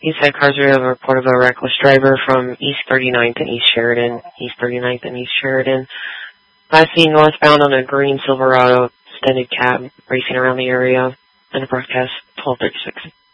Eastside Cars Radio have a report of a reckless driver from East 39th and East Sheridan. Last seen northbound on a green Silverado extended cab racing around the area. And the broadcast 12:36.